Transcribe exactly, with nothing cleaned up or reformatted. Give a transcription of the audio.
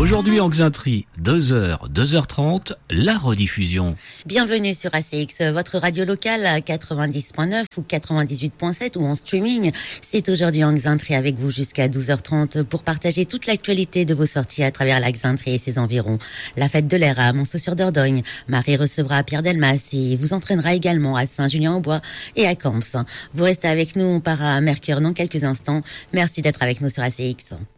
Aujourd'hui en Xainterie, deux heures, deux heures trente, la rediffusion. Bienvenue sur A C X, votre radio locale à quatre-vingt-dix point neuf ou quatre-vingt-dix-huit point sept ou en streaming. C'est aujourd'hui en Xainterie avec vous jusqu'à douze heures trente pour partager toute l'actualité de vos sorties à travers la Xainterie et ses environs. La fête de l'air à Monceau-sur-Dordogne. Marie recevra Pierre Delmas et vous entraînera également à Saint-Julien-au-Bois et à Camps. Vous restez avec nous, on part à Mercure dans quelques instants. Merci d'être avec nous sur A C X.